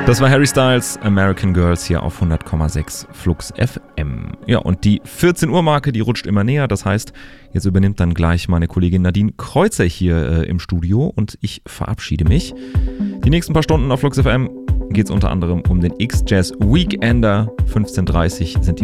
Das war Harry Styles, American Girls hier auf 100,6 Flux FM. Ja, und die 14 Uhr Marke, die rutscht immer näher. Das heißt, jetzt übernimmt dann gleich meine Kollegin Nadine Kreuzer hier im Studio und ich verabschiede mich. Die nächsten paar Stunden auf Flux FM geht es unter anderem um den X-Jazz Weekender. 15:30 sind die